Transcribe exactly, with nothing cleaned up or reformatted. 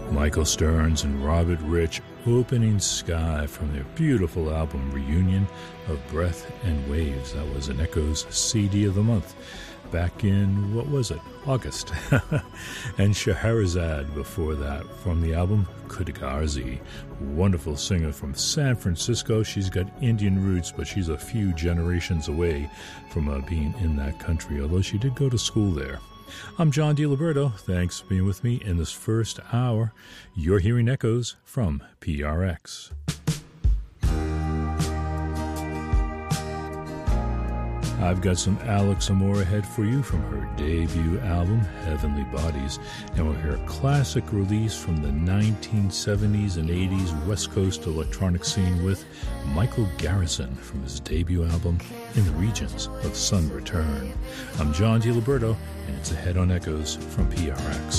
Michael Stearns and Robert Rich, Opening Sky, from their beautiful album Reunion of Breath and Waves. That was an Echoes C D of the month back in, what was it, August. And Scheherazade before that from the album Kudagarzi, wonderful singer from San Francisco. She's got Indian roots, but she's a few generations away from uh, being in that country, although she did go to school there. I'm John DiLiberto. Thanks for being with me in this first hour. You're hearing Echoes from P R X. I've got some Alex Amore ahead for you from her debut album, Heavenly Bodies, and we'll hear a classic release from the nineteen seventies and eighties West Coast electronic scene with Michael Garrison from his debut album, In the Regions of Sun Return. I'm John DiLiberto, and it's ahead on Echoes from P R X.